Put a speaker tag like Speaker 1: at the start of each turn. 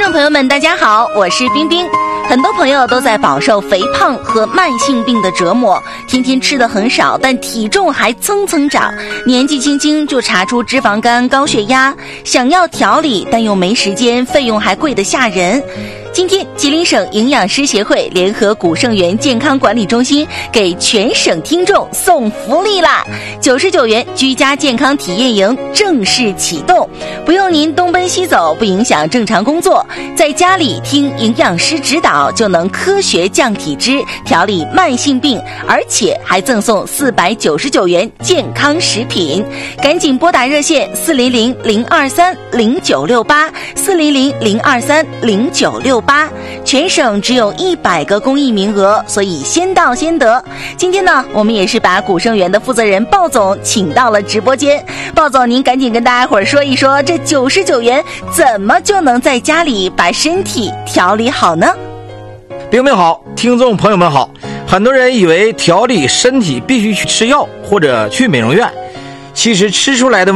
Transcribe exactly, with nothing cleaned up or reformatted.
Speaker 1: 众朋友们大家好，我是冰冰。很多朋友都在饱受肥胖和慢性病的折磨，天天吃的很少，但体重还蹭蹭涨，年纪轻轻就查出脂肪肝、高血压，想要调理但又没时间，费用还贵得吓人。今天吉林省营养师协会联合古盛源健康管理中心给全省听众送福利啦！九十九元居家健康体验营正式启动，不用您东奔西走，不影响正常工作，在家里听营养师指导就能科学降体脂，调理慢性病，而且还赠送四百九十九元健康食品。赶紧拨打热线四零零零二三零九六八四零零零二三零九六八，全省只有一百个公益名额，所以先到先得。今天呢，我们也是把古盛源的负责人鲍总请到了直播间。鲍总，您赶紧跟大家伙儿说一说，这九十九元怎么就能在家里把身体调理好呢？
Speaker 2: 冰冰好，听众朋友们好。很多人以为调理身体必须去吃药或者去美容院，其实吃出来的